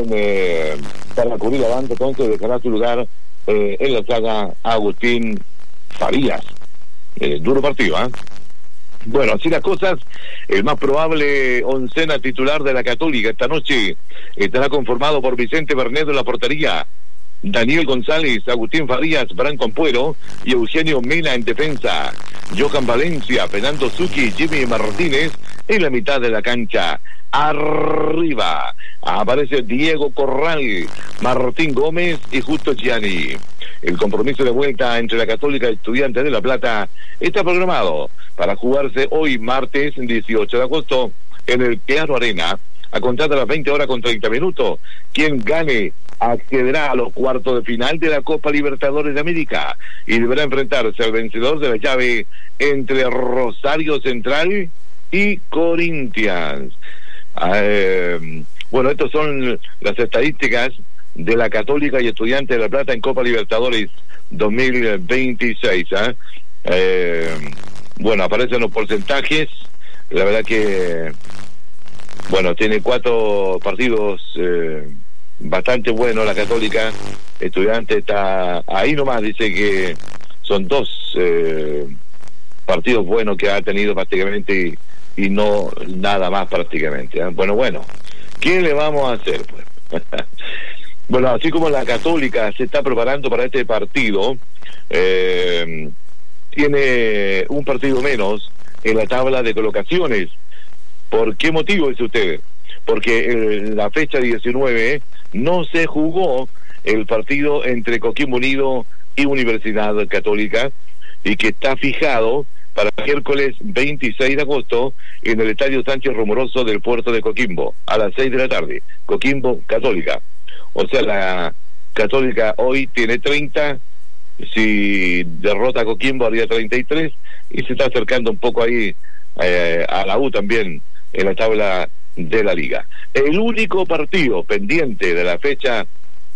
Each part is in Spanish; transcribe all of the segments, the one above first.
también para cubrir la banda, entonces dejará su lugar en la saga Agustín Farías. Duro partido, ¿eh? Bueno, así las cosas, el más probable oncena titular de la Católica esta noche estará conformado por Vicente Bernedo en la portería, Daniel González, Agustín Farías, Branco Ampuero y Eugenio Mena en defensa, Johan Valencia, Fernando Zucchi y Jimmy Martínez en la mitad de la cancha. Arriba aparece Diego Corral, Martín Gómez y Justo Gianni. El compromiso de vuelta entre la Católica y Estudiantes de La Plata está programado para jugarse hoy martes 18 de agosto en el Claro Arena a contar de las 20 horas con 30 minutos. Quien gane accederá a los cuartos de final de la Copa Libertadores de América y deberá enfrentarse al vencedor de la llave entre Rosario Central y Corinthians. Bueno, estas son las estadísticas de la Católica y Estudiantes de La Plata en Copa Libertadores 2026. Bueno, aparecen los porcentajes. La verdad que, bueno, tiene 4 partidos bastante buenos la Católica. Estudiantes está ahí nomás, dice que son 2 partidos buenos que ha tenido prácticamente y no nada más prácticamente. Bueno, ¿qué le vamos a hacer, pues? Bueno, así como la Católica se está preparando para este partido, tiene un partido menos en la tabla de colocaciones. ¿Por qué motivo, dice usted? Porque en la fecha 19 no se jugó el partido entre Coquimbo Unido y Universidad Católica, y que está fijado para el miércoles 26 de agosto en el Estadio Sánchez Rumoroso del puerto de Coquimbo, a las 6 de la tarde, Coquimbo Católica. O sea, la Católica hoy tiene 30, si derrota a Coquimbo haría 33, y se está acercando un poco ahí a la U también en la tabla de la liga. El único partido pendiente de la fecha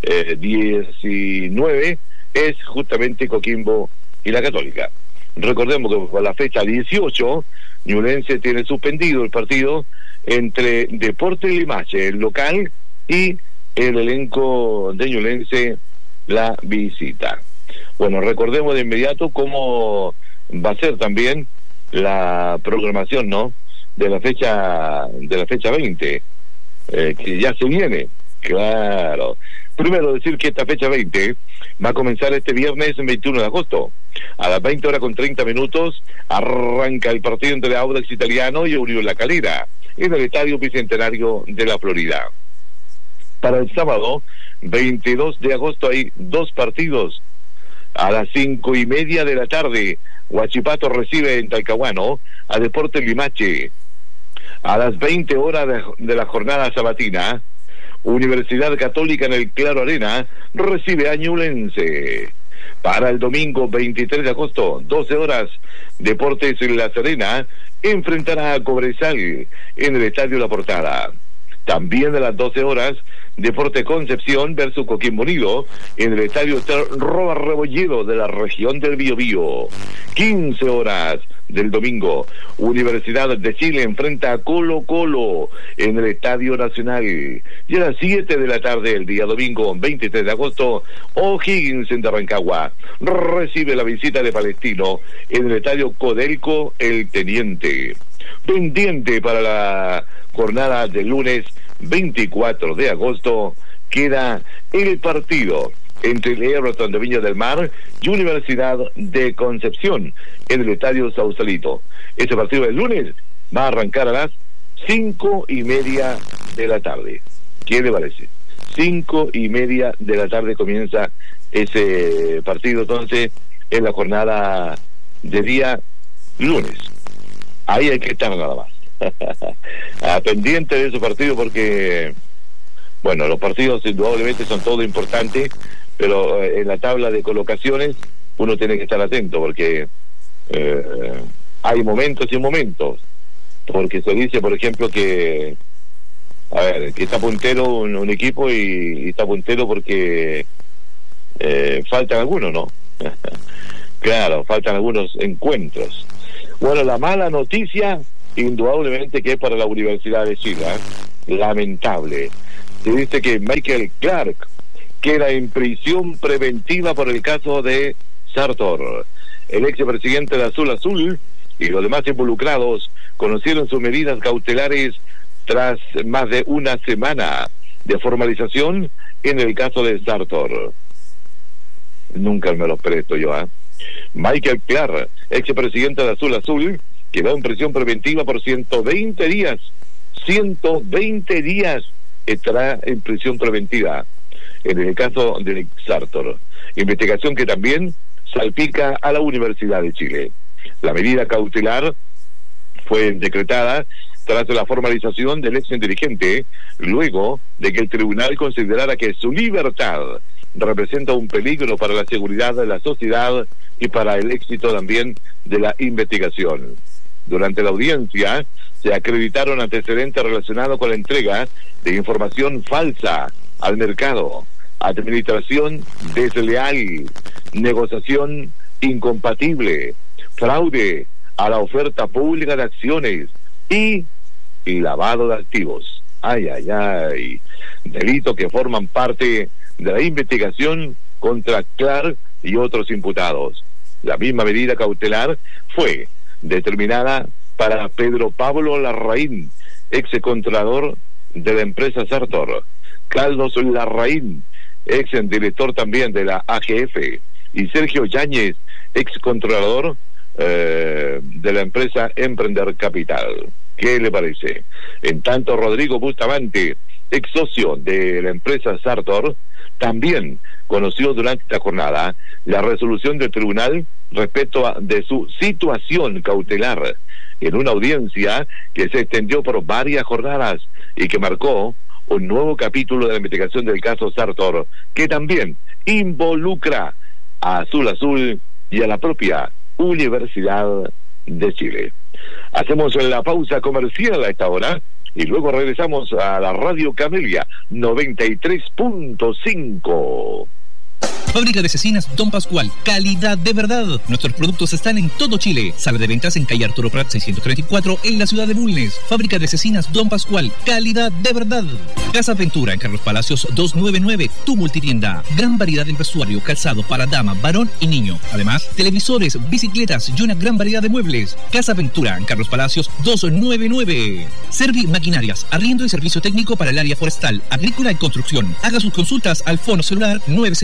19 es justamente Coquimbo y la Católica. Recordemos que por la fecha 18, Ñublense tiene suspendido el partido entre Deportes Limache, el local, y el elenco de Ñublense, la visita. Bueno, recordemos de inmediato cómo va a ser también la programación, ¿no?, de la fecha 20, que ya se viene. Claro. Primero decir que esta fecha 20 va a comenzar este viernes 21 de agosto. A las 20 horas con 30 minutos arranca el partido entre Audax Italiano y Unión La Calera en el Estadio Bicentenario de la Florida. Para el sábado 22 de agosto hay 2 partidos. A las 5:30 de la tarde, Huachipato recibe en Talcahuano a Deportes Limache. A las 20 horas de la jornada sabatina, Universidad Católica en el Claro Arena recibe a Ñublense. Para el domingo 23 de agosto, 12 horas, Deportes en La Serena enfrentará a Cobresal en el Estadio La Portada. También a las 12 horas, Deportes Concepción versus Coquimbo Unido en el Estadio Roa Rebolledo de la región del Biobío. 15 horas del domingo, Universidad de Chile enfrenta a Colo Colo en el Estadio Nacional. Y a las 7 de la tarde el día domingo 23 de agosto, O'Higgins en Rancagua recibe la visita de Palestino en el Estadio Codelco El Teniente. Pendiente para la jornada del lunes 24 de agosto queda el partido entre el Everton de Viña del Mar y Universidad de Concepción en el Estadio Sausalito. Este partido del lunes va a arrancar a las 5:30 de la tarde. ¿Qué le parece? 5:30 de la tarde comienza ese partido, entonces, en la jornada de día lunes. Ahí hay que estar nada más. Pendiente de ese partido porque, bueno, los partidos indudablemente son todo importantes, pero en la tabla de colocaciones uno tiene que estar atento porque hay momentos y momentos, porque se dice, por ejemplo, que que está puntero un equipo y está puntero porque faltan algunos, ¿no? Claro, faltan algunos encuentros. Bueno, la mala noticia indudablemente que es para la Universidad de Chile, lamentable. se dice que Michael Clark queda en prisión preventiva por el caso de Sartor. El expresidente de Azul Azul y los demás involucrados conocieron sus medidas cautelares tras más de una semana de formalización en el caso de Sartor. Nunca me lo presto yo, Michael Clark, expresidente de Azul Azul, quedó en prisión preventiva por 120 días. 120 días estará en prisión preventiva en el caso de Sartor. Investigación que también salpica a la Universidad de Chile. La medida cautelar fue decretada tras la formalización del ex dirigente, luego de que el tribunal considerara que su libertad representa un peligro para la seguridad de la sociedad y para el éxito también de la investigación. Durante la audiencia se acreditaron antecedentes relacionados con la entrega de información falsa al mercado, administración desleal, negociación incompatible, fraude a la oferta pública de acciones y lavado de activos. Ay, ay, ay. Delitos que forman parte de la investigación contra Clark y otros imputados. La misma medida cautelar fue determinada para Pedro Pablo Larraín, ex contralor de la empresa Sartor, Carlos Larraín, ex director también de la AGF, y Sergio Yáñez, ex contralor de la empresa Emprender Capital. ¿Qué le parece? En tanto, Rodrigo Bustamante, ex socio de la empresa Sartor, también conoció durante esta jornada la resolución del tribunal respecto de su situación cautelar en una audiencia que se extendió por varias jornadas y que marcó un nuevo capítulo de la investigación del caso Sartor, que también involucra a Azul Azul y a la propia Universidad de Chile. Hacemos la pausa comercial a esta hora y luego regresamos a la Radio Camelia 93.5. Fábrica de Cecinas Don Pascual, calidad de verdad. Nuestros productos están en todo Chile. Sala de ventas en calle Arturo Prat 634 en la ciudad de Bulnes. Fábrica de Cecinas Don Pascual, calidad de verdad. Casa Ventura en Carlos Palacios 299, tu multitienda. Gran variedad en vestuario, calzado para dama, varón y niño. Además, televisores, bicicletas y una gran variedad de muebles. Casa Ventura en Carlos Palacios 299. Servi Maquinarias, arriendo y servicio técnico para el área forestal, agrícola y construcción. Haga sus consultas al fono celular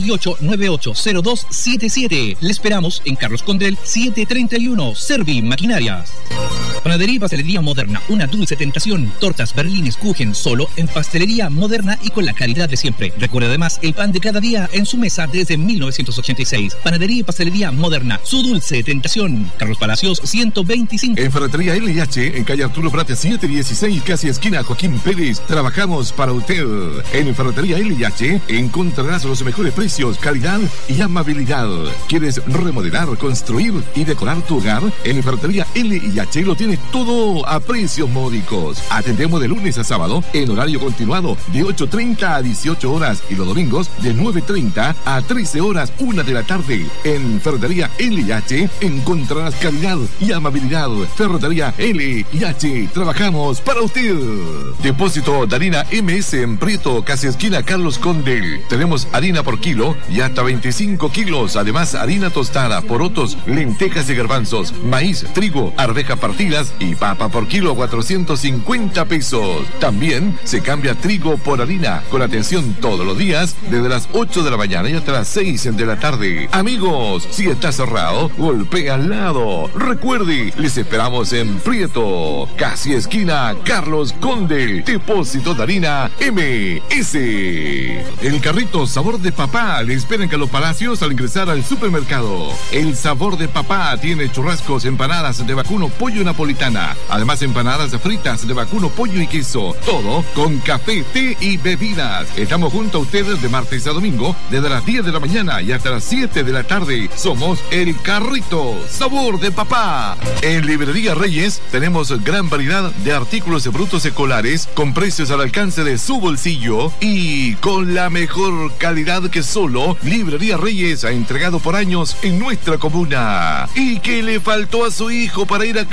968-980277. Le esperamos en Carlos Condel 731. Servi Maquinarias. Panadería y Pastelería Moderna, una dulce tentación. Tortas, berlines, kuchen, solo en Pastelería Moderna y con la calidad de siempre. Recuerde además el pan de cada día en su mesa desde 1986. Panadería y Pastelería Moderna, su dulce tentación. Carlos Palacios 125. En Ferretería LH, en calle Arturo Prat 716, casi esquina Joaquín Pérez. Trabajamos para usted. En Ferretería LH encontrarás los mejores precios, calidad y amabilidad. ¿Quieres remodelar, construir y decorar tu hogar? En Ferretería LH lo tienes todo a precios módicos. Atendemos de lunes a sábado en horario continuado de 8:30 a 18 horas y los domingos de 9:30 a 13 horas, 1 de la tarde. En Ferretería LH encontrarás calidad y amabilidad. Ferretería LH, trabajamos para usted. Depósito de harina MS en Prieto, casi esquina Carlos Condel. Tenemos harina por kilo y hasta 25 kilos. Además, harina tostada, porotos, lentejas y garbanzos, maíz, trigo, arveja partidas y papa por kilo a 450 pesos. También se cambia trigo por harina, con atención todos los días, desde las 8 de la mañana y hasta las 6 de la tarde. Amigos, si está cerrado, golpea al lado. Recuerde, les esperamos en Prieto, casi esquina Carlos Condel. Depósito de harina MS. El carrito Sabor de Papá le espera en Carlos Palacios al ingresar al supermercado. El Sabor de Papá tiene churrascos, empanadas de vacuno, pollo y napolitana. Además, empanadas fritas de vacuno, pollo y queso. Todo con café, té y bebidas. Estamos junto a ustedes de martes a domingo, desde las 10 de la mañana y hasta las 7 de la tarde. Somos el carrito Sabor de Papá. En Librería Reyes tenemos gran variedad de artículos brutos escolares con precios al alcance de su bolsillo y con la mejor calidad que solo Librería Reyes ha entregado por años en nuestra comuna. ¿Y qué le faltó a su hijo para ir a clase?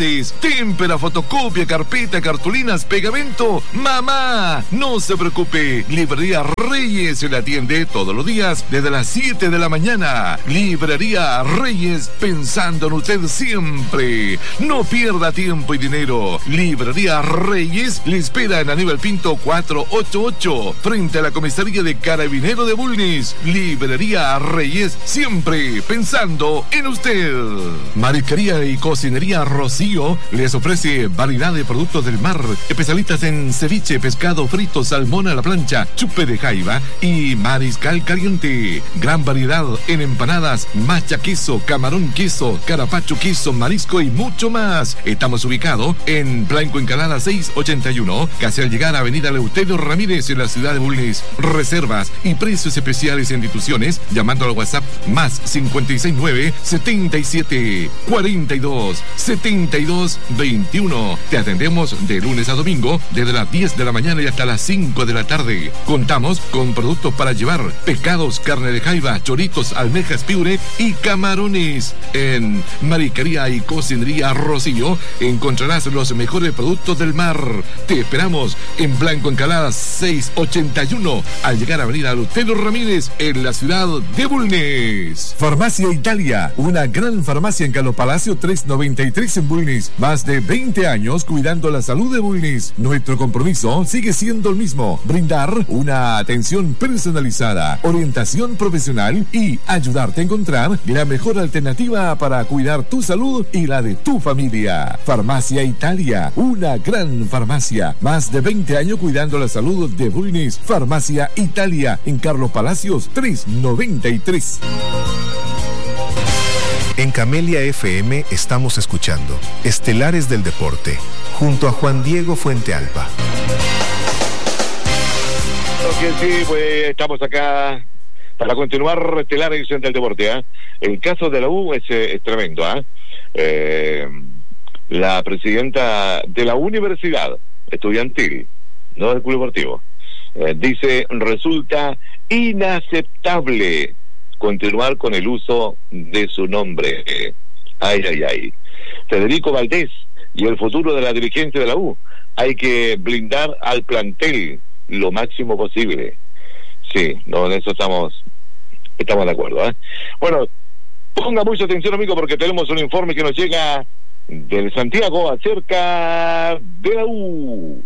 Bulnes. Témpera, fotocopia, carpeta, cartulinas, pegamento. Mamá, no se preocupe. Librería Reyes se le atiende todos los días desde las 7 de la mañana. Librería Reyes, pensando en usted siempre. No pierda tiempo y dinero. Librería Reyes le espera en Aníbal Pinto 488, frente a la comisaría de Carabinero de Bulnes. Librería Reyes, siempre pensando en usted. Marisquería y cocinería Rocío les ofrece variedad de productos del mar, especialistas en ceviche, pescado frito, salmón a la plancha, chupe de jaiba y mariscal caliente. Gran variedad en empanadas, macha queso, camarón queso, carapacho queso, marisco y mucho más. Estamos ubicados en Blanco Encalada 681, casi al llegar a Avenida Eleuterio Ramírez en la ciudad de Bulnes. Reservas y precios especiales en instituciones llamando al WhatsApp más 569 77 42 72 21. Te atendemos de lunes a domingo desde las 10 de la mañana y hasta las 5 de la tarde. Contamos con productos para llevar: pescados, carne de jaiba, choritos, almejas, piure y camarones. En Marisquería y Cocinería Rocío encontrarás los mejores productos del mar. Te esperamos en Blanco Encalada 681 al llegar a Avenida Eleuterio Ramírez en la ciudad de Bulnes. Farmacia Italia, una gran farmacia en Carlos Palacio 393 en Bulnes. Más de 20 años cuidando la salud de Bulnes. Nuestro compromiso sigue siendo el mismo: brindar una atención personalizada, orientación profesional y ayudarte a encontrar la mejor alternativa para cuidar tu salud y la de tu familia. Farmacia Italia, una gran farmacia. Más de 20 años cuidando la salud de Bulnes. Farmacia Italia en Carlos Palacios 393. En Camelia FM estamos escuchando Estelares del Deporte, junto a Juan Diego Fuentealba. Ok, sí, pues estamos acá para continuar Estelares del Deporte. El caso de la U es tremendo. La presidenta de la universidad estudiantil, no del club deportivo, dice: resulta inaceptable continuar con el uso de su nombre. Ay, ay, ay. Federico Valdés y el futuro de la dirigencia de la U. Hay que blindar al plantel lo máximo posible. Sí, no, en eso estamos de acuerdo. Bueno, ponga mucha atención, amigo, porque tenemos un informe que nos llega del Santiago acerca de la U.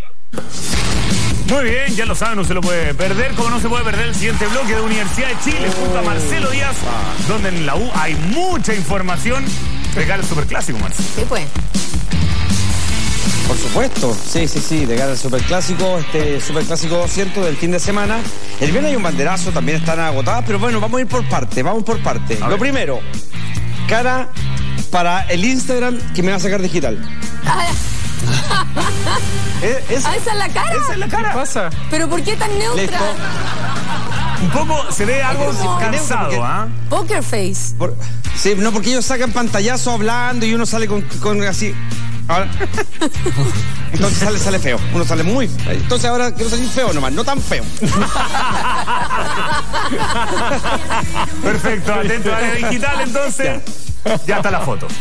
Muy bien, ya lo saben, no se lo puede perder, como no se puede perder el siguiente bloque de Universidad de Chile junto a Marcelo Díaz, donde en la U hay mucha información de cara al Superclásico, Marcelo. Sí, pues. Por supuesto, sí, de cara al Superclásico, este Superclásico 200 del fin de semana. El viernes hay un banderazo, también están agotadas, pero bueno, vamos a ir por parte. Lo primero, cara para el Instagram que me va a sacar digital. ¿Esa es la cara? Esa es la cara. ¿Qué pasa? ¿Pero por qué tan neutra? Listo. Un poco se ve algo cansado, ¿ah? Poker face. Sí, no, porque ellos sacan pantallazo hablando y uno sale con así. Ahora. Entonces sale feo. Uno sale muy feo. Entonces ahora quiero salir feo nomás, no tan feo. Perfecto, atento a la digital entonces. Ya está la foto.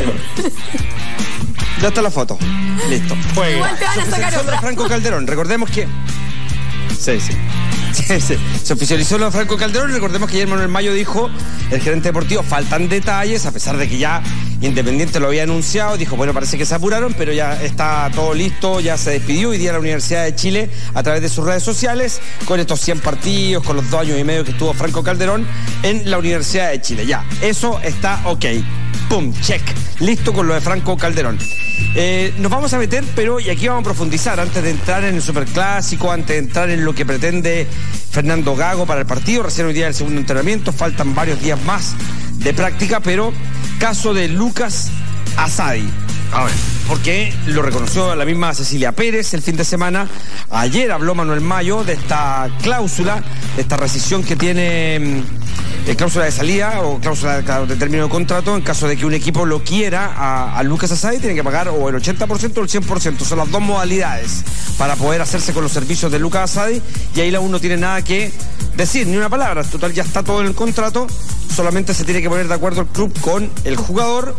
Ya está la foto. Listo. Igual te van a sacar otra. Franco Calderón, recordemos que... Sí. Se oficializó lo de Franco Calderón. Recordemos que ayer Manuel Mayo dijo, el gerente deportivo, faltan detalles, a pesar de que ya Independiente lo había anunciado. Dijo, bueno, parece que se apuraron, pero ya está todo listo, ya se despidió hoy día la Universidad de Chile a través de sus redes sociales, con estos 100 partidos, con los 2 años y medio que estuvo Franco Calderón en la Universidad de Chile. Ya, eso está ok. Pum, check. Listo con lo de Franco Calderón. Nos vamos a meter, pero, y aquí vamos a profundizar, antes de entrar en el Superclásico, antes de entrar en lo que pretende Fernando Gago para el partido. Recién hoy día el segundo entrenamiento, faltan varios días más de práctica, pero caso de Lucas Asadi. A ver, porque lo reconoció la misma Cecilia Pérez el fin de semana. Ayer habló Manuel Mayo de esta cláusula, de esta rescisión que tiene, cláusula de salida o cláusula de término de contrato. En caso de que un equipo lo quiera a Lucas Asadi, tiene que pagar o el 80% o el 100%. Son las dos modalidades para poder hacerse con los servicios de Lucas Asadi. Y ahí la U no tiene nada que decir, ni una palabra. Total, ya está todo en el contrato. Solamente se tiene que poner de acuerdo el club con el jugador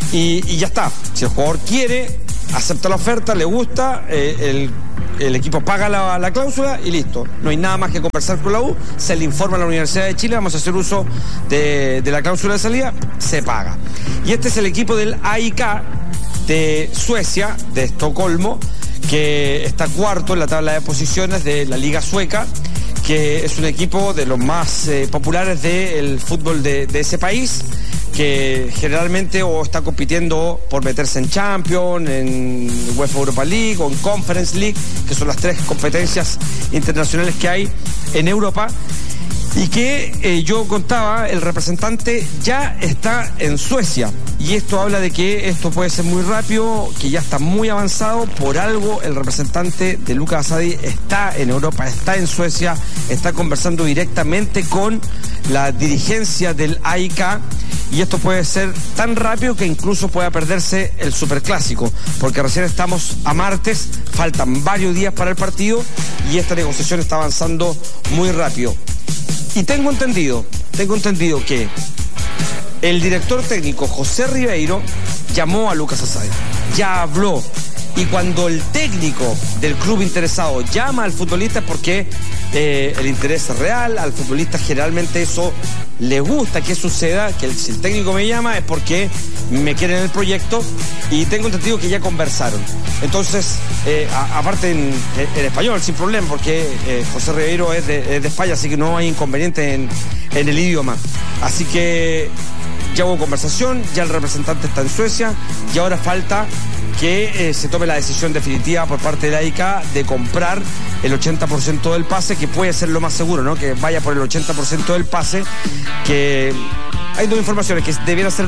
y ya está. Si el jugador quiere, acepta la oferta, le gusta, el equipo paga la cláusula y listo. No hay nada más que conversar con la U, se le informa a la Universidad de Chile, vamos a hacer uso de la cláusula de salida, se paga. Y este es el equipo del AIK de Suecia, de Estocolmo, que está cuarto en la tabla de posiciones de la Liga Sueca, que es un equipo de los más populares del fútbol de ese país, que generalmente o está compitiendo por meterse en Champions, en UEFA Europa League o en Conference League, que son las 3 competencias internacionales que hay en Europa. Y que yo contaba, el representante ya está en Suecia. Y esto habla de que esto puede ser muy rápido, que ya está muy avanzado. Por algo el representante de Lucas Asadi está en Europa, está en Suecia, está conversando directamente con la dirigencia del AIK. Y esto puede ser tan rápido que incluso pueda perderse el Superclásico, porque recién estamos a martes, faltan varios días para el partido y esta negociación está avanzando muy rápido. Y tengo entendido que el director técnico José Ribeiro llamó a Lucas Asadi, ya habló. Y cuando el técnico del club interesado llama al futbolista es porque el interés es real, al futbolista generalmente eso le gusta que suceda, que si el técnico me llama es porque me quieren en el proyecto, y tengo entendido que ya conversaron. Entonces, aparte en español, sin problema, porque José Ribeiro es de España, así que no hay inconveniente en el idioma. Así que ya hubo conversación, ya el representante está en Suecia y ahora falta que se tome la decisión definitiva por parte de la AIK de comprar el 80% del pase, que puede ser lo más seguro, ¿no? Que vaya por el 80% del pase, que hay 2 informaciones, que debiera ser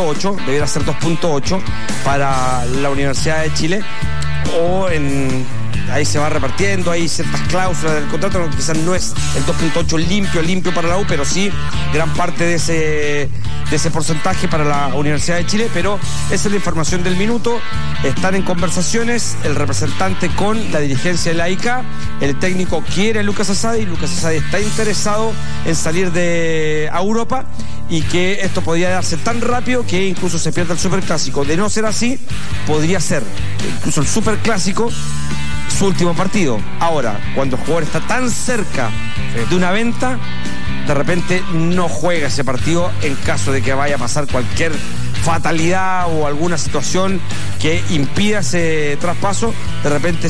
2.8 para la Universidad de Chile, o ahí se va repartiendo, hay ciertas cláusulas del contrato, quizás no es el 2.8 limpio para la U, pero sí gran parte de ese porcentaje para la Universidad de Chile. Pero esa es la información del minuto. Están en conversaciones el representante con la dirigencia de la AIK, el técnico quiere a Lucas Asadi, Lucas Asadi está interesado en salir a Europa, y que esto podría darse tan rápido que incluso se pierda el Superclásico. De no ser así, podría ser incluso el Superclásico su último partido. Ahora, cuando el jugador está tan cerca de una venta, de repente no juega ese partido en caso de que vaya a pasar cualquier fatalidad o alguna situación que impida ese traspaso. De repente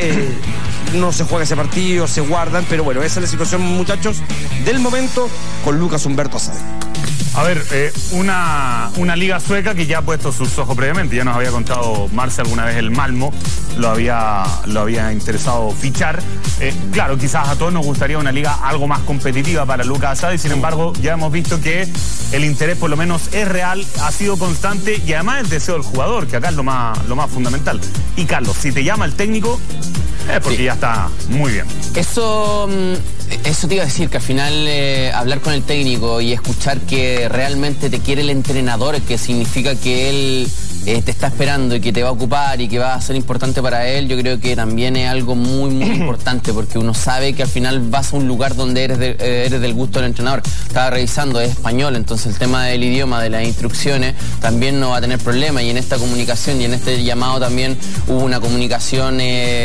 no se juega ese partido, se guardan, pero bueno, esa es la situación, muchachos, del momento con Lucas Humberto Asadi. A ver, una liga sueca que ya ha puesto sus ojos previamente. Ya nos había contado Marce alguna vez el Malmo, lo había interesado fichar. Claro, quizás a todos nos gustaría una liga algo más competitiva para Lucas Asadi. Sin embargo, ya hemos visto que el interés por lo menos es real, ha sido constante, y además el deseo del jugador, que acá es lo más fundamental. Y Carlos, si te llama el técnico, es porque ya está muy bien. Eso te iba a decir, que al final hablar con el técnico y escuchar que realmente te quiere el entrenador, que significa que él te está esperando y que te va a ocupar y que va a ser importante para él, yo creo que también es algo muy, muy importante, porque uno sabe que al final vas a un lugar donde eres del gusto del entrenador. Estaba revisando, es español, entonces el tema del idioma, de las instrucciones, también no va a tener problema, y en esta comunicación y en este llamado también hubo una comunicación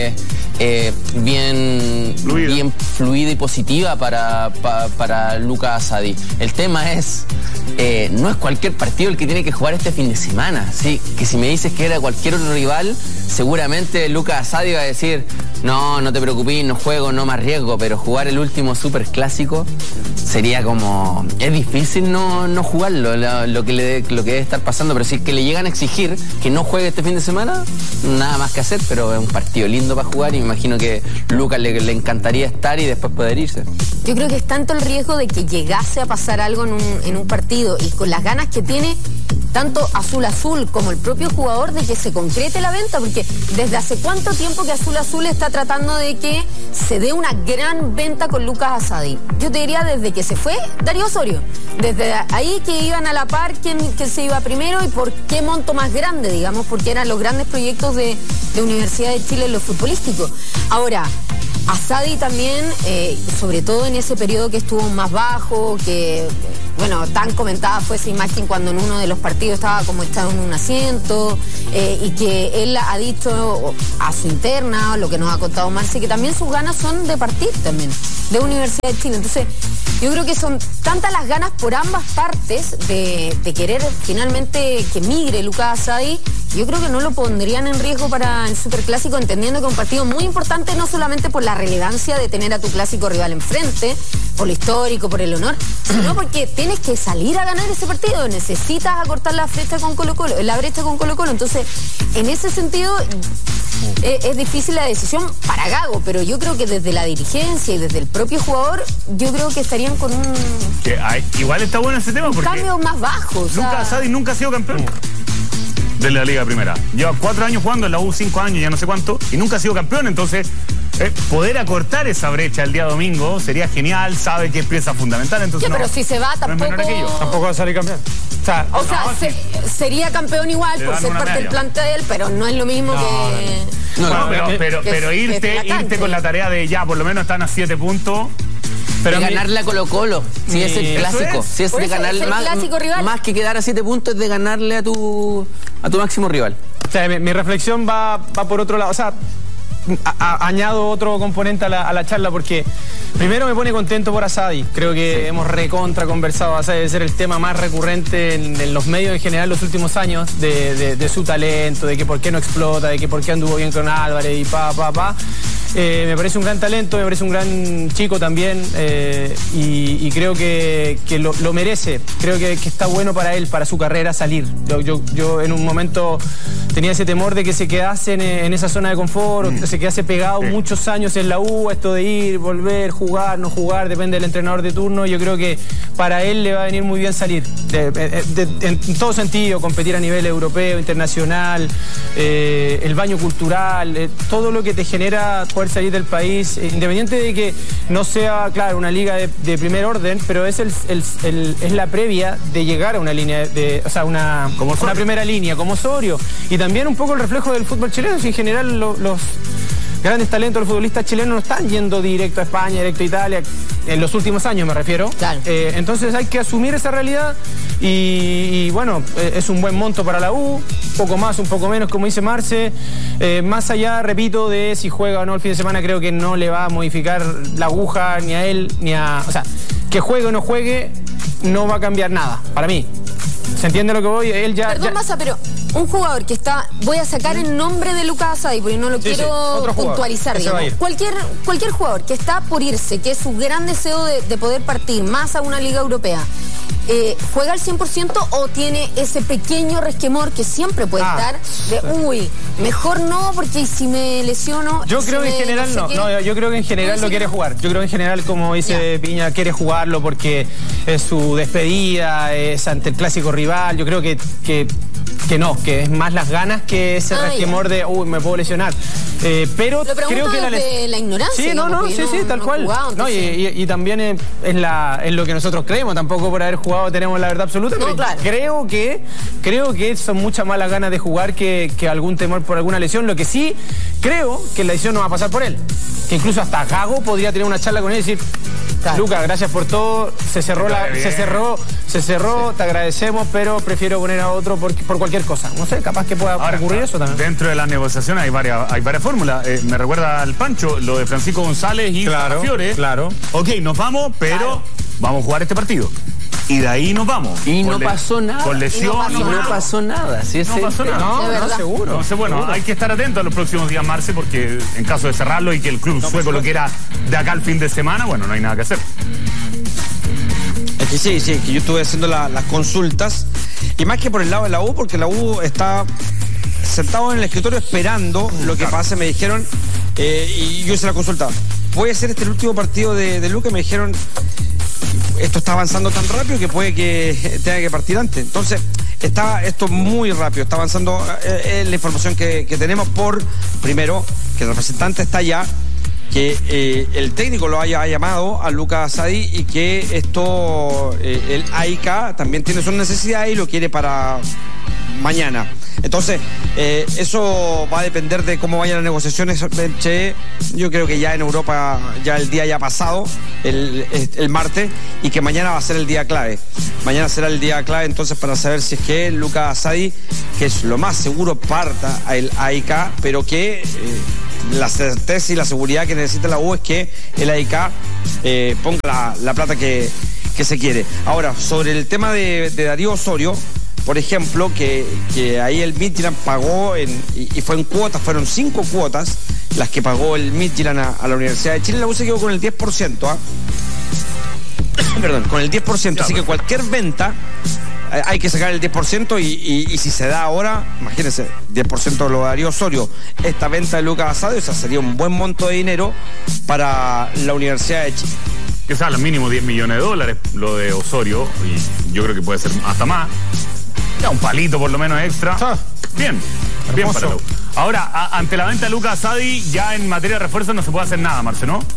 bien fluida y positiva para Lucas Asadi. El tema es, no es cualquier partido el que tiene que jugar este fin de semana, ¿sí? Que si me dices que era cualquier otro rival, seguramente Lucas Asadi va a decir, no te preocupes, no juego, no me arriesgo, pero jugar el último Superclásico sería como, es difícil no jugarlo, lo que debe estar pasando. Pero si es que le llegan a exigir que no juegue este fin de semana, nada más que hacer, pero es un partido lindo para jugar, y me imagino que Lucas le encantaría estar y después poder irse. Yo creo que es tanto el riesgo de que llegase a pasar algo en un partido, y con las ganas que tiene tanto Azul como el propio jugador de que se concrete la venta, porque desde hace cuánto tiempo que Azul está tratando de que se dé una gran venta con Lucas Asadi. Yo te diría desde que se fue Darío Osorio, desde ahí que iban a la par quién se iba primero y por qué monto más grande, digamos, porque eran los grandes proyectos de Universidad de Chile en lo futbolístico. Ahora, Asadi también, sobre todo en ese periodo que estuvo más bajo, que, bueno, tan comentada fue esa imagen cuando en uno de los partidos estaba en un asiento, y que él ha dicho a su interna, lo que nos ha contado Marce, que también sus ganas son de partir también, de Universidad de Chile. Entonces, yo creo que son tantas las ganas por ambas partes de querer finalmente que migre Lucas Asadi. Yo creo que no lo pondrían en riesgo para el Superclásico, entendiendo que es un partido muy importante, no solamente por la relevancia de tener a tu clásico rival enfrente, por lo histórico, por el honor, sino porque tienes que salir a ganar ese partido, necesitas acortar la brecha con Colo-Colo. Entonces, en ese sentido, es difícil la decisión para Gago, pero yo creo que desde la dirigencia y desde el propio jugador, yo creo que estarían con un... igual está bueno ese tema, porque cambio más bajo. Lucas Asadi nunca ha sido campeón de la Liga Primera. Lleva 4 años jugando en la U, 5 años, ya no sé cuánto, y nunca ha sido campeón. Entonces, poder acortar esa brecha el día domingo sería genial. Sabe que es pieza fundamental. Entonces, pero si se va, tampoco va a salir campeón. Sería campeón igual por ser parte del plantel, pero no es lo mismo pero irte con la tarea de ya, por lo menos están a 7 puntos. Pero ganarle a Colo-Colo, si es el clásico, si es de ganarle más que quedar a 7 puntos, es de ganarle a tu máximo rival. O sea, mi reflexión va por otro lado. O sea, añado otro componente a la charla, porque primero me pone contento por Asadi. Creo que hemos recontra conversado. Asadi debe ser el tema más recurrente en los medios en general los últimos años, de su talento, de que por qué no explota, de que por qué anduvo bien con Álvarez y me parece un gran talento, me parece un gran chico también, y creo que lo merece. Creo que está bueno para él, para su carrera, salir. Yo en un momento tenía ese temor de que se quedase en esa zona de confort, se quedase pegado muchos años en la U, esto de ir, volver, jugar, no jugar, depende del entrenador de turno. Yo creo que para él le va a venir muy bien salir, en todo sentido, competir a nivel europeo, internacional, el baño cultural, todo lo que te genera poder salir del país, independiente de que no sea, claro, una liga de primer orden, pero es la previa de llegar a una línea una primera línea, como Osorio, y también un poco el reflejo del fútbol chileno. En general, los grandes talentos, los futbolistas chilenos no están yendo directo a España, directo a Italia, en los últimos años me refiero. Claro. Entonces hay que asumir esa realidad y bueno, es un buen monto para la U, poco más, un poco menos, como dice Marce. Más allá, repito, de si juega o no el fin de semana, creo que no le va a modificar la aguja ni a él, o sea, que juegue o no juegue, no va a cambiar nada, para mí. ¿Se entiende lo que voy? Él ya... Perdón, Massa, pero un jugador que está... Voy a sacar el nombre de Lucas Asadi porque no lo quiero puntualizar, digamos. Cualquier jugador que está por irse, que es su gran deseo de poder partir más a una liga europea, ¿juega al 100% o tiene ese pequeño resquemor que siempre puede estar de, mejor no, porque si me lesiono... Yo creo que en general yo creo que en general lo quiere jugar. Yo creo que en general, como dice Piña, quiere jugarlo porque es su despedida, es ante el clásico rival. Yo creo que es más las ganas que ese resquemor de me puedo lesionar. Pero creo que la ignorancia. Sí, tal cual. Jugado, y también es lo que nosotros creemos. Tampoco por haber jugado tenemos la verdad absoluta, pero claro, creo que son muchas más las ganas de jugar que algún temor por alguna lesión. Lo que sí creo que la lesión no va a pasar por él, que incluso hasta Gago podría tener una charla con él y decir, claro, Lucas, gracias por todo, se cerró, te agradecemos, pero prefiero poner a otro por cualquier cosa. No sé, capaz que pueda ocurrir eso también. Dentro de la negociación hay varias fórmulas. Me recuerda al Pancho, lo de Francisco González y Fiore. Claro. Ok, nos vamos, pero vamos a jugar este partido. Y de ahí nos vamos. Y no pasó nada. Con lesión. No pasó nada. Sí, no pasó nada. No, seguro. Entonces, bueno, hay que estar atentos a los próximos días, Marce, porque en caso de cerrarlo y que el club sueco lo quiera de acá al fin de semana, bueno, no hay nada que hacer. Es que sí, que yo estuve haciendo las consultas, y más que por el lado de la U, porque la U está sentado en el escritorio esperando lo que pase. Me dijeron, y yo hice la consulta, ¿puede ser este el último partido de Lucas? Me dijeron, esto está avanzando tan rápido que puede que tenga que partir antes. Entonces, está esto muy rápido, está avanzando la información que tenemos primero, que el representante está allá, que el técnico lo haya llamado a Lucas Asadi y que el AIK también tiene sus necesidades y lo quiere para mañana. Entonces, eso va a depender de cómo vayan las negociaciones. Yo creo que ya en Europa ya el día ya ha pasado, el martes, y que mañana va a ser el día clave. Mañana será el día clave entonces para saber si es que Lucas Asadi, que es lo más seguro, parta al AIK, pero que la certeza y la seguridad que necesita la U es que el AIK ponga la plata que se quiere. Ahora, sobre el tema de Darío Osorio, por ejemplo, que ahí el Midtjylland pagó y fue en cuotas, fueron 5 cuotas las que pagó el Midtjylland a la Universidad de Chile. La U se quedó con el 10%, perdón, con el 10%, así que cualquier venta hay que sacar el 10% y si se da ahora, imagínense, 10% lo daría Osorio. Esta venta de Lucas Asadi, o sea, sería un buen monto de dinero para la Universidad de Chile. Que sale al mínimo $10 millones lo de Osorio, y yo creo que puede ser hasta más. Ya un palito por lo menos extra. Bien para la U. Ahora, ante la venta de Lucas Asadi, ya en materia de refuerzo no se puede hacer nada, Marce, ¿no?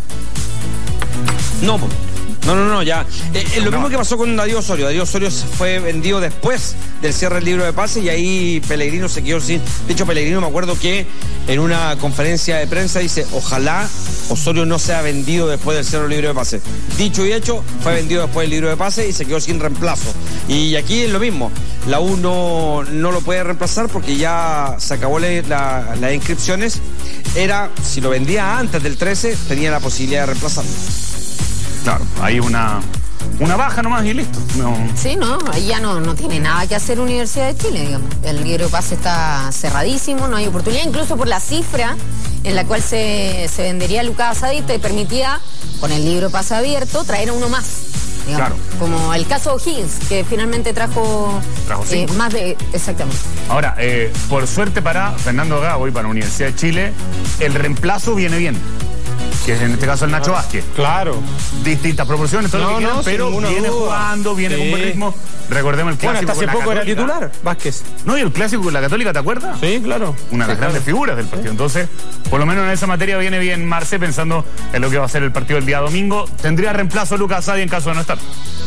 No, ya. Lo mismo que pasó con Darío Osorio. Darío Osorio fue vendido después del cierre del libro de pase y ahí Pellegrino se quedó sin. De hecho, Pellegrino me acuerdo que en una conferencia de prensa dice: ojalá Osorio no sea vendido después del cierre del libro de pase. Dicho y hecho, fue vendido después del libro de pase y se quedó sin reemplazo. Y aquí es lo mismo. La U no lo puede reemplazar porque ya se acabó las inscripciones. Si lo vendía antes del 13, tenía la posibilidad de reemplazarlo. Claro, hay una baja nomás y listo. No. Sí, ahí ya no tiene nada que hacer Universidad de Chile, digamos. El libro de pase está cerradísimo, no hay oportunidad, incluso por la cifra en la cual se vendería Lucas Asadi, te permitía, con el libro de pase abierto, traer a uno más. Digamos, claro. Como el caso O'Higgins, que finalmente trajo más de... Exactamente. Ahora, por suerte para Fernando Gago y para la Universidad de Chile, el reemplazo viene bien. Que es en este caso el Nacho Vázquez. Claro. Distintas proporciones, todo lo que quieran, pero viene jugando, viene con buen ritmo. Recordemos el clásico. Bueno, hasta hace poco era titular, Vázquez. No, y el clásico con la Católica, ¿te acuerdas? Sí, claro. Una de las grandes figuras del partido. Entonces, por lo menos en esa materia viene bien Marce, pensando en lo que va a ser el partido el día domingo. ¿Tendría reemplazo Lucas Asadi en caso de no estar?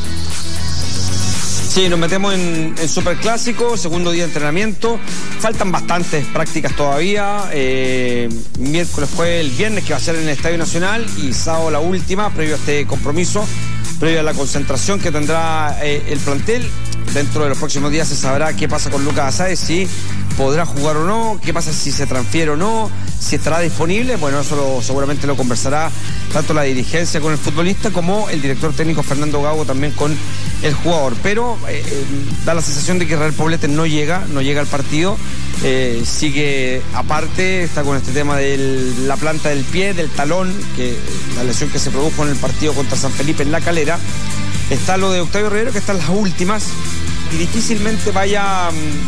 Sí, nos metemos en Superclásico, segundo día de entrenamiento. Faltan bastantes prácticas todavía. Miércoles fue el viernes, que va a ser en el Estadio Nacional, y sábado la última, previo a este compromiso, previo a la concentración que tendrá el plantel. Dentro de los próximos días se sabrá qué pasa con Lucas Asadi, si podrá jugar o no, qué pasa si se transfiere o no, si estará disponible. Bueno, eso seguramente lo conversará tanto la dirigencia con el futbolista como el director técnico Fernando Gago también con el jugador. Pero da la sensación de que Israel Poblete no llega al partido. Sigue aparte, está con este tema de la planta del pie, del talón, que la lesión que se produjo en el partido contra San Felipe en La Calera. Está lo de Octavio Rivero, que está en las últimas, y difícilmente vaya...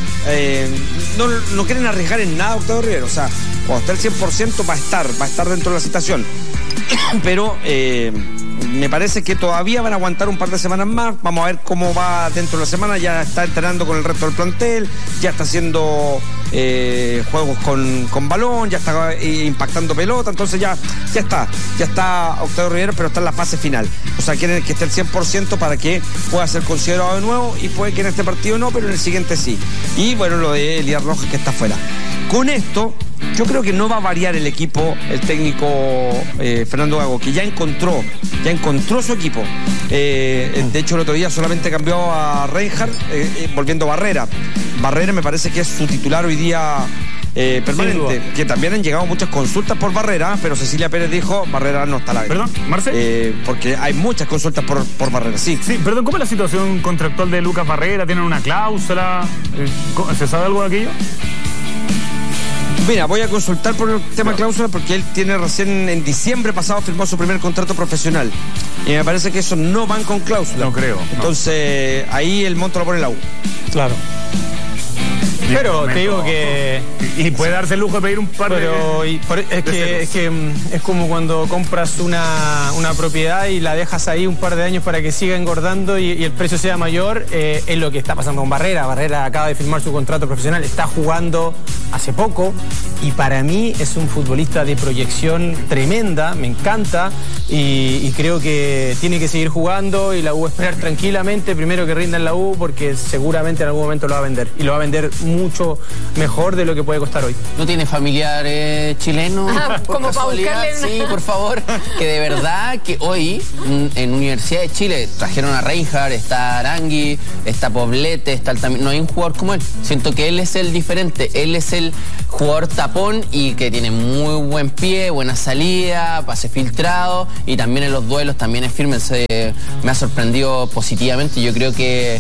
no quieren arriesgar en nada Octavio Rivero. O sea, cuando esté al 100% va a estar dentro de la citación. Pero me parece que todavía van a aguantar un par de semanas más. Vamos a ver cómo va dentro de la semana. Ya está entrenando con el resto del plantel, ya está haciendo juegos con balón, ya está impactando pelota. Entonces ya está Octavio Rivero, pero está en la fase final. O sea, quieren que esté al 100% para que pueda ser considerado de nuevo, y puede que en este partido no, pero en el siguiente sí. Y bueno, lo de Elías Rojas, que está fuera. Con esto, yo creo que no va a variar el equipo, el técnico Fernando Gago, que ya encontró su equipo. De hecho, el otro día solamente cambió a Reinhardt, volviendo Barrera. Barrera me parece que es su titular hoy día permanente, que también han llegado muchas consultas por Barrera, pero Cecilia Pérez dijo: Barrera no está a la venta. ¿Perdón, Marce? Porque hay muchas consultas por Barrera, sí. Sí, perdón, ¿cómo es la situación contractual de Lucas Barrera? ¿Tienen una cláusula? ¿Se sabe algo de aquello? Mira, voy a consultar por el tema cláusula, porque él tiene recién en diciembre pasado firmó su primer contrato profesional. Y me parece que eso no van con cláusula. No creo. Entonces, ahí el monto lo pone la U. Claro. Pero te digo que... Y puede darse el lujo de pedir un par es como cuando compras una propiedad y la dejas ahí un par de años para que siga engordando y el precio sea mayor. Es lo que está pasando con Barrera. Barrera acaba de firmar su contrato profesional, está jugando hace poco, y para mí es un futbolista de proyección tremenda, me encanta, y creo que tiene que seguir jugando, y la U esperar tranquilamente, primero que rinda en la U, porque seguramente en algún momento lo va a vender, y lo va a vender mucho mejor de lo que puede costar hoy. ¿No tiene familiares chilenos? Como para buscarle una... Sí, por favor. Que de verdad que hoy en Universidad de Chile trajeron a Reinhardt, está Arangui, está Poblete, está también. No hay un jugador como él. Siento que él es el diferente. Él es el jugador tapón y que tiene muy buen pie, buena salida, pase filtrado y también en los duelos también es firme. Me ha sorprendido positivamente. Yo creo que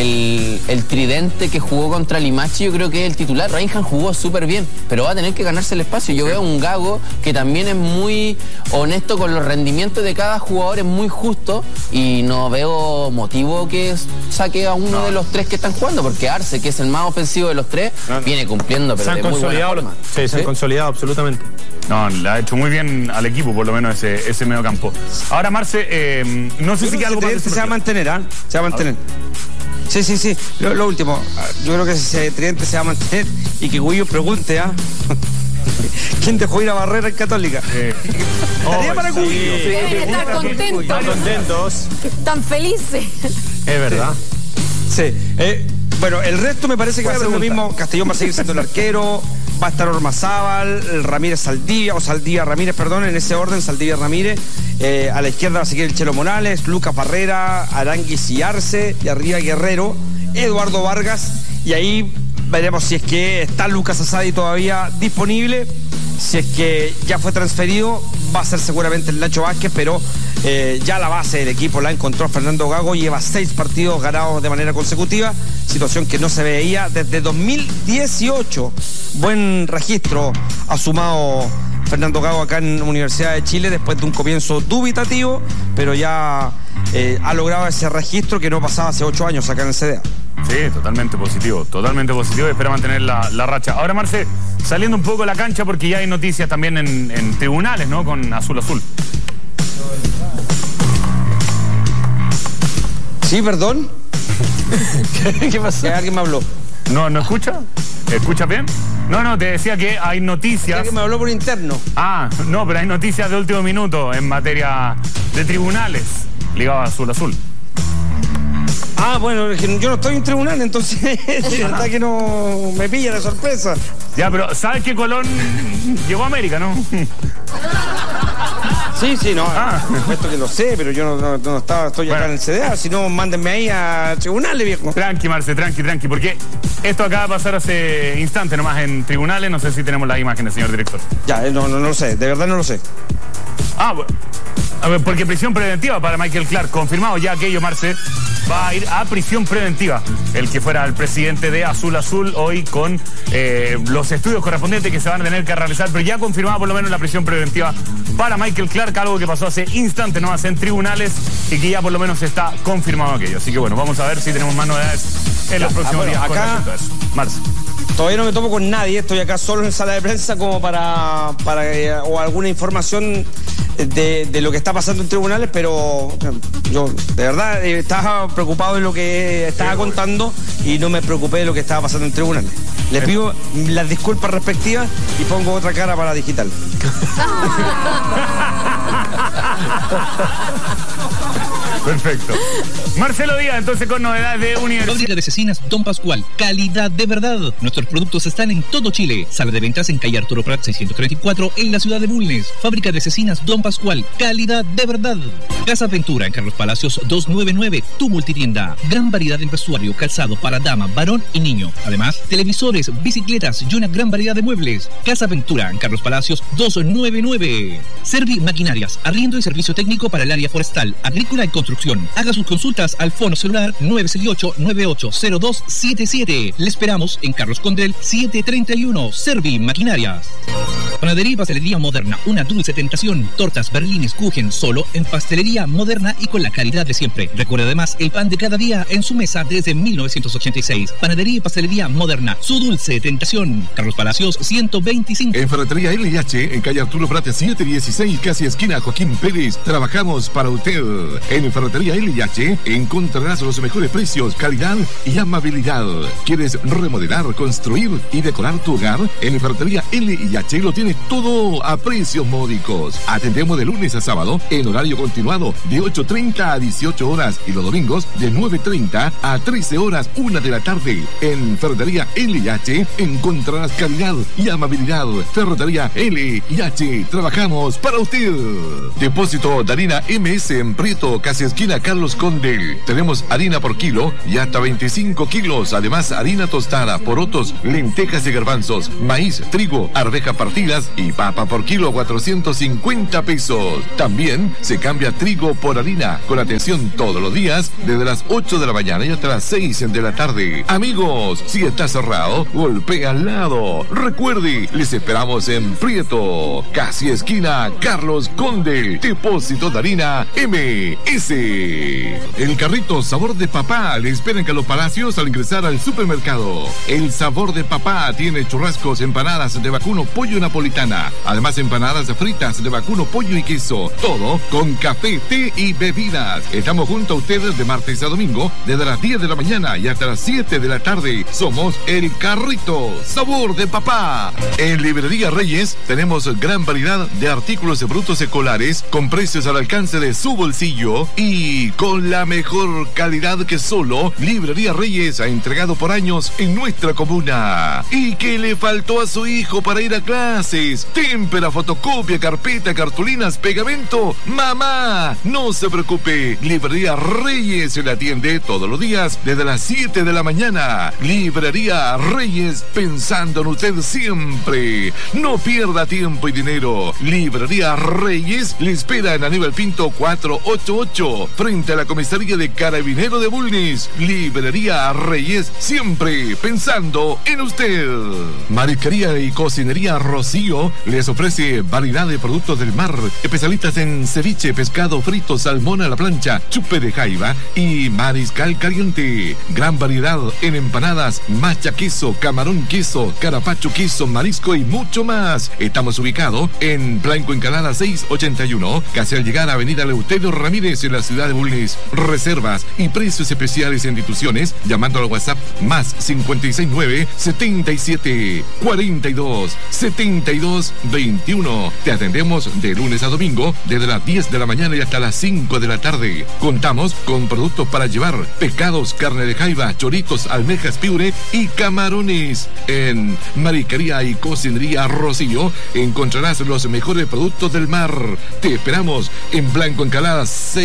el tridente que jugó contra Limache, yo creo que es el titular. Reinhardt jugó súper bien, pero va a tener que ganarse el espacio. Yo veo un Gago que también es muy honesto con los rendimientos de cada jugador, es muy justo y no veo motivo que saque a uno de los tres que están jugando, porque Arce, que es el más ofensivo de los tres, viene cumpliendo, pero de muy buena forma. Sí, se han consolidado absolutamente. No, le ha hecho muy bien al equipo, por lo menos ese medio campo. Ahora, Marce, no sé si queda algo más. Se va a mantener, ¿ah? Se va a mantener. Sí. Lo último, yo creo que ese tridente se va a mantener y que Guillo pregunte, ¿ah? ¿Quién dejó ir a Barrera en Católica? Estaría para Guillo. Deben estar contentos. Están contentos. Están felices. Es verdad. Sí. Bueno, el resto me parece que va a ser lo mismo. Castellón va a seguir siendo el arquero. Va a estar Ormazábal, Ramírez Saldivia, o Saldivia Ramírez, perdón, en ese orden, Saldivia Ramírez. A la izquierda va a seguir el Chelo Morales, Lucas Barrera, Aranguis y Arce, y arriba Guerrero, Eduardo Vargas, y ahí veremos si es que está Lucas Asadi todavía disponible. Si es que ya fue transferido, va a ser seguramente el Nacho Vázquez, pero ya la base del equipo la encontró Fernando Gago, lleva 6 partidos ganados de manera consecutiva, situación que no se veía desde 2018. Buen registro ha sumado Fernando Gago acá en Universidad de Chile después de un comienzo dubitativo, pero ya ha logrado ese registro que no pasaba hace 8 años acá en el CDA. Sí, totalmente positivo y espera mantener la racha. Ahora, Marce, saliendo un poco de la cancha porque ya hay noticias también en tribunales, ¿no? Con Azul. Sí, perdón. ¿Qué pasó? ¿Alguien me habló? ¿No escucha? ¿Escucha bien? No, te decía que hay noticias. ¿Alguien me habló por interno? No, pero hay noticias de último minuto en materia de tribunales ligados a Azul. Bueno, yo no estoy en tribunal, entonces de verdad que no me pilla de sorpresa. Ya, pero ¿sabes que Colón llegó a América, no? Sí, no, por supuesto que lo sé, pero yo no estoy acá en el CDA, si no, mándenme ahí a tribunales, viejo. Tranqui, Marce, tranqui, porque esto acaba de pasar hace instante nomás en tribunales, no sé si tenemos las imágenes, señor director. Ya, no lo sé, de verdad no lo sé. Bueno. A ver, porque prisión preventiva para Michael Clark, confirmado ya aquello, Marce, va a ir a prisión preventiva. El que fuera el presidente de Azul hoy con los estudios correspondientes que se van a tener que realizar, pero ya confirmado por lo menos la prisión preventiva para Michael Clark, algo que pasó hace instantes nomás en tribunales y que ya por lo menos está confirmado aquello. Así que bueno, vamos a ver si tenemos más novedades en los próximos días. Acá, Marce. Todavía no me topo con nadie, estoy acá solo en sala de prensa como para o alguna información de lo que está pasando en tribunales, pero yo de verdad estaba preocupado de lo que estaba contando y no me preocupé de lo que estaba pasando en tribunales. Les pido las disculpas respectivas y pongo otra cara para digital. Perfecto. Marcelo Díaz, entonces con novedades de Universidad. Fábrica de Cecinas Don Pascual, calidad de verdad. Nuestros productos están en todo Chile. Sala de ventas en calle Arturo Prat 634 en la ciudad de Bulnes. Fábrica de Cecinas Don Pascual, calidad de verdad. Casa Ventura en Carlos Palacios 299, tu multitienda. Gran variedad en vestuario, calzado para dama, varón y niño. Además, televisores, bicicletas y una gran variedad de muebles. Casa Ventura en Carlos Palacios 299. Servi Maquinarias, arriendo y servicio técnico para el área forestal, agrícola y construcción. Haga sus consultas al fono celular 968-980277. Le esperamos en Carlos Condrel 731. Servi Maquinarias. Panadería y Pastelería Moderna, una dulce tentación. Tortas, berlines, kuchen, solo en Pastelería Moderna y con la calidad de siempre. Recuerde además el pan de cada día en su mesa desde 1986. Panadería y Pastelería Moderna, su dulce tentación. Carlos Palacios 125. En Ferretería LH, en calle Arturo Prat 716, casi esquina Joaquín Pérez. Trabajamos para usted. En Ferretería Ferretería LH encontrarás los mejores precios, calidad y amabilidad. ¿Quieres remodelar, construir y decorar tu hogar? En Ferretería LH lo tienes todo a precios módicos. Atendemos de lunes a sábado en horario continuado de 8:30 a 18 horas y los domingos de 9:30 a 13 horas, 1 de la tarde. En Ferretería LH encontrarás calidad y amabilidad. Ferretería LH, trabajamos para usted. Depósito de harina MS en Prieto, casi esquina Carlos Conde. Tenemos harina por kilo y hasta 25 kilos. Además, harina tostada, porotos, lentejas y garbanzos, maíz, trigo, arveja partidas y papa por kilo, 450 pesos. También se cambia trigo por harina, con atención todos los días, desde las 8 de la mañana y hasta las 6 de la tarde. Amigos, si está cerrado, golpea al lado. Recuerde, les esperamos en Prieto, casi esquina Carlos Conde. Depósito de harina MS. El carrito Sabor de Papá le espera en Carlos Palacios al ingresar al supermercado. El Sabor de Papá tiene churrascos, empanadas de vacuno, pollo napolitana. Además, empanadas fritas de vacuno, pollo y queso. Todo con café, té y bebidas. Estamos junto a ustedes de martes a domingo, desde las 10 de la mañana y hasta las 7 de la tarde. Somos el carrito Sabor de Papá. En Librería Reyes tenemos gran variedad de artículos brutos escolares con precios al alcance de su bolsillo y con la mejor calidad que solo Librería Reyes ha entregado por años en nuestra comuna. ¿Y qué le faltó a su hijo para ir a clases? Témpera, fotocopia, carpeta, cartulinas, pegamento. Mamá, no se preocupe. Librería Reyes se le atiende todos los días desde las 7 de la mañana. Librería Reyes, pensando en usted siempre. No pierda tiempo y dinero. Librería Reyes le espera en Aníbal Pinto 488, frente a la comisaría de Carabinero de Bulnes. Librería Reyes, siempre pensando en usted. Marisquería y Cocinería Rocío les ofrece variedad de productos del mar, especialistas en ceviche, pescado frito, salmón a la plancha, chupe de jaiba y mariscal caliente. Gran variedad en empanadas, macha queso, camarón queso, carapacho queso, marisco y mucho más. Estamos ubicados en Blanco Encalada 681, casi al llegar a Avenida Eleuterio Ramírez en la ciudad de Bulnes. Reservas y precios especiales en instituciones llamando al WhatsApp más 569 77 42 72 21. Te atendemos de lunes a domingo desde las 10 de la mañana y hasta las 5 de la tarde. Contamos con productos para llevar, pescados, carne de jaiba, choritos, almejas, piure y camarones. En Marisquería y Cocinería Rocío encontrarás los mejores productos del mar. Te esperamos en Blanco Encalada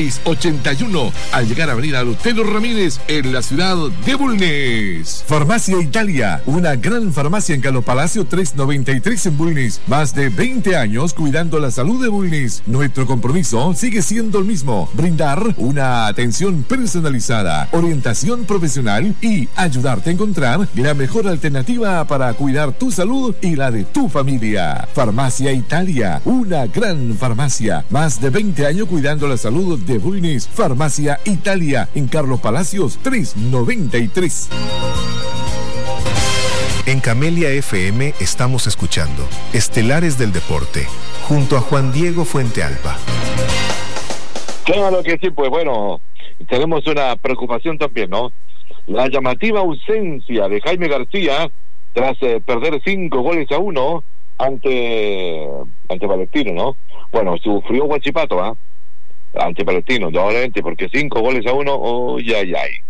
681 al llegar a Avenida Eleuterio Ramírez en la ciudad de Bulnes. Farmacia Italia, una gran farmacia en Carlos Palacio 393 en Bulnes. Más de 20 años cuidando la salud de Bulnes. Nuestro compromiso sigue siendo el mismo: brindar una atención personalizada, orientación profesional y ayudarte a encontrar la mejor alternativa para cuidar tu salud y la de tu familia. Farmacia Italia, una gran farmacia. Más de 20 años cuidando la salud de Bulnes. Farmacia Italia en Carlos Palacios 393. En Camelia FM estamos escuchando Estelares del Deporte, junto a Juan Diego Fuente Alba. Claro que sí, pues bueno, tenemos una preocupación también, ¿no? La llamativa ausencia de Jaime García tras perder 5-1 ante Palestino, ¿no? Bueno, sufrió Huachipato, ante Palestino, doblemente, porque 5-1, oh, ay.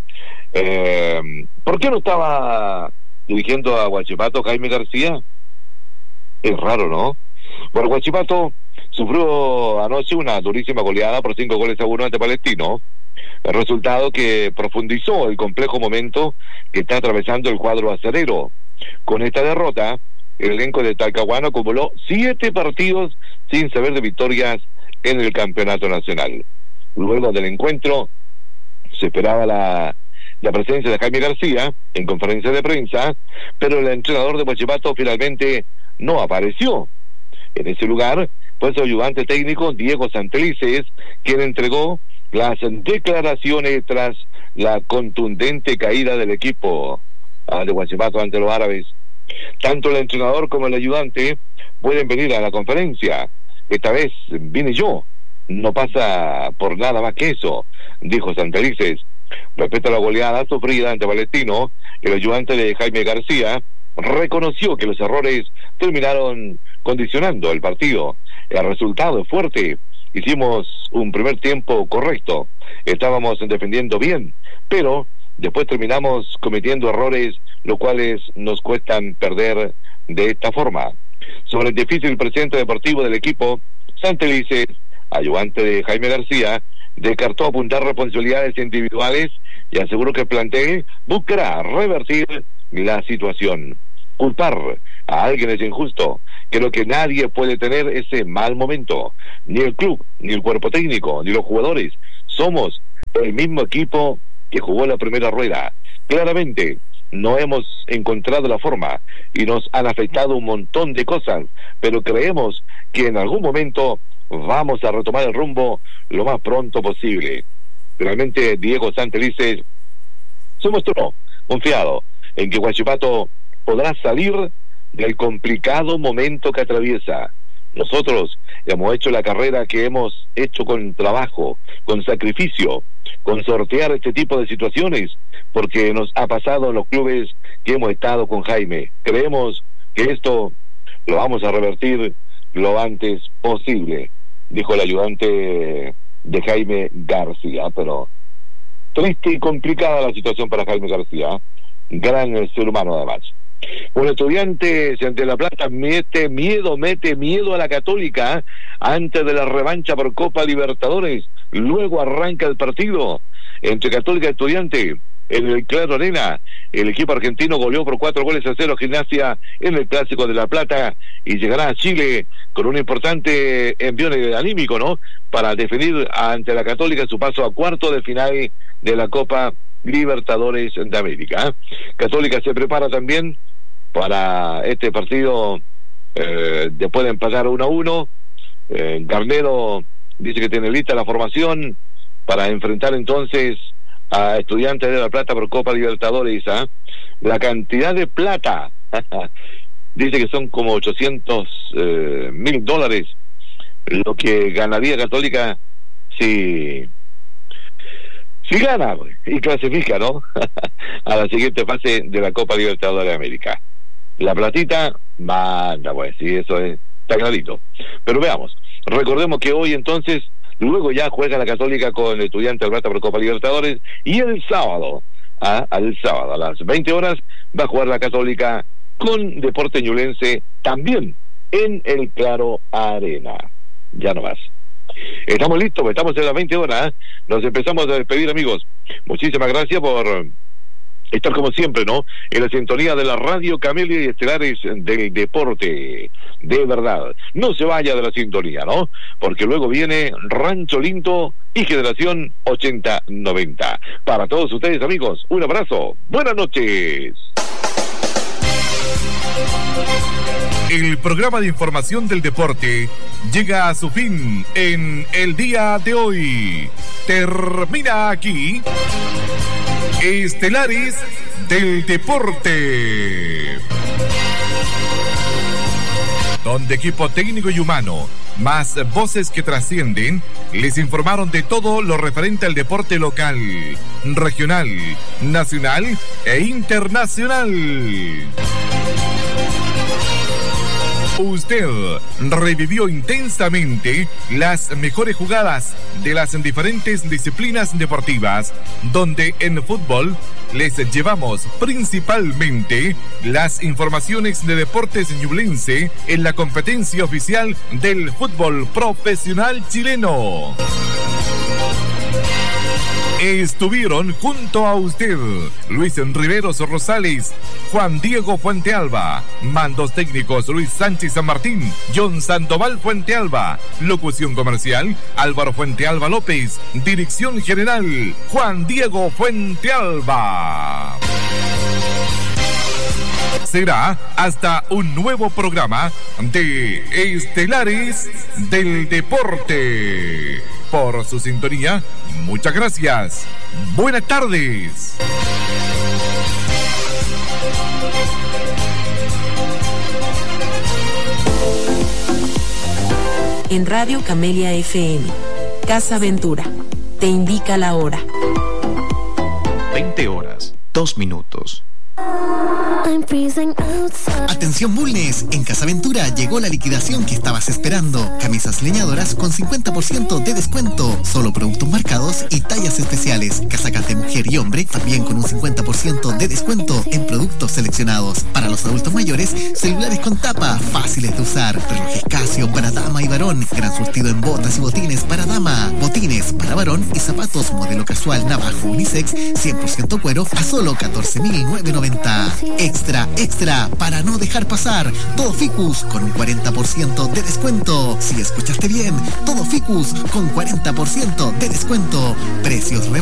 ¿Por qué no estaba dirigiendo a Huachipato Jaime García? Es raro, ¿no? Bueno, Huachipato sufrió anoche una durísima goleada por 5-1 ante Palestino. El resultado que profundizó el complejo momento que está atravesando el cuadro acerero. Con esta derrota, el elenco de Talcahuano acumuló 7 partidos sin saber de victorias en el campeonato nacional. Luego del encuentro se esperaba la presencia de Jaime García en conferencia de prensa, pero el entrenador de Huachipato finalmente no apareció. En ese lugar fue su ayudante técnico Diego Santelices quien entregó las declaraciones tras la contundente caída del equipo de Huachipato ante los árabes. Tanto el entrenador como el ayudante pueden venir a la conferencia. Esta vez vine yo, no pasa por nada más que eso, dijo Santelices. Respecto a la goleada sufrida ante Palestino, el ayudante de Jaime García reconoció que los errores terminaron condicionando el partido. El resultado es fuerte. Hicimos un primer tiempo correcto, estábamos defendiendo bien, pero después terminamos cometiendo errores, los cuales nos cuestan perder de esta forma. Sobre el difícil presente deportivo del equipo, Santelices, ayudante de Jaime García, descartó apuntar responsabilidades individuales y aseguró que el plantel buscará revertir la situación. Culpar a alguien es injusto. Creo que nadie puede tener ese mal momento, ni el club, ni el cuerpo técnico, ni los jugadores. Somos el mismo equipo que jugó la primera rueda. Claramente no hemos encontrado la forma y nos han afectado un montón de cosas, pero creemos que en algún momento vamos a retomar el rumbo lo más pronto posible. Realmente Diego Santelices se mostró confiado en que Huachipato podrá salir del complicado momento que atraviesa. Nosotros hemos hecho la carrera que hemos hecho con trabajo, con sacrificio, con sortear este tipo de situaciones, porque nos ha pasado en los clubes que hemos estado con Jaime. Creemos que esto lo vamos a revertir lo antes posible, dijo el ayudante de Jaime García. Pero triste y complicada la situación para Jaime García, gran ser humano además. Un estudiante ante La Plata mete miedo a la Católica antes de la revancha por Copa Libertadores. Luego arranca el partido entre Católica y Estudiante en el Claro Arena. El equipo argentino goleó por 4-0 Gimnasia en el Clásico de La Plata y llegará a Chile con un importante envío anímico, ¿no?, para definir ante la Católica su paso a cuarto de final de la Copa Libertadores de América. Católica se prepara también para este partido después de empatar 1-1. Garnero dice que tiene lista la formación para enfrentar entonces a Estudiantes de La Plata por Copa Libertadores. La cantidad de plata dice que son como $800,000 lo que ganaría Católica si gana y clasifica, ¿no? a la siguiente fase de la Copa Libertadores de América. La platita manda, pues, sí, eso está clarito. Pero veamos, recordemos que hoy entonces, luego ya juega la Católica con el Estudiante de La Plata por Copa Libertadores, y el sábado a las 20 horas va a jugar la Católica con Deportes Ñublense también en el Claro Arena. Ya no más. Estamos listos, estamos en las 20 horas. Nos empezamos a despedir, amigos. Muchísimas gracias por estar como siempre, ¿no?, en la sintonía de la Radio Camelia y Estelares del Deporte. De verdad, no se vaya de la sintonía, ¿no?, porque luego viene Rancho Lindo y Generación 80-90. Para todos ustedes, amigos, un abrazo. Buenas noches. El programa de información del deporte llega a su fin en el día de hoy. Termina aquí Estelares del Deporte, donde equipo técnico y humano, más voces que trascienden, les informaron de todo lo referente al deporte local, regional, nacional e internacional. Usted revivió intensamente las mejores jugadas de las diferentes disciplinas deportivas, donde en fútbol les llevamos principalmente las informaciones de Deportes Ñublense en la competencia oficial del fútbol profesional chileno. Estuvieron junto a usted Luis Riveros Rosales, Juan Diego Fuentealba, mandos técnicos Luis Sánchez San Martín, John Sandoval Fuentealba, locución comercial Álvaro Fuentealba López, dirección general Juan Diego Fuentealba. Será hasta un nuevo programa de Estelares del Deporte. Por su sintonía, muchas gracias. Buenas tardes. En Radio Camelia FM Casa Ventura. Te indica la hora. 20 horas, 2 minutos. Atención Bulnes, en Casaventura llegó la liquidación que estabas esperando. Camisas leñadoras con 50% de descuento, solo productos marcados y tallas especiales. Casacas de mujer y hombre también con un 50% de descuento en productos seleccionados. Para los adultos mayores, celulares con tapa, fáciles de usar, relojes Casio para dama y varón, gran surtido en botas y botines para dama, botines para varón y zapatos modelo casual navajo unisex 100% cuero a solo 14.990. Extra, extra, para no dejar pasar. Todo Ficus con un 40% de descuento. Si escuchaste bien, todo Ficus con 40% de descuento. Precios